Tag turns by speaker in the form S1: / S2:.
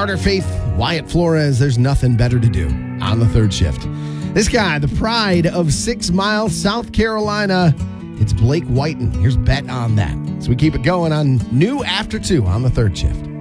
S1: Carter Faith, Wyatt Flores, there's nothing better to do on the third shift. This guy, the pride of 6 Mile, South Carolina, it's Blake Whiten. Here's Bet on That. So we keep it going on new After 2 on the third shift.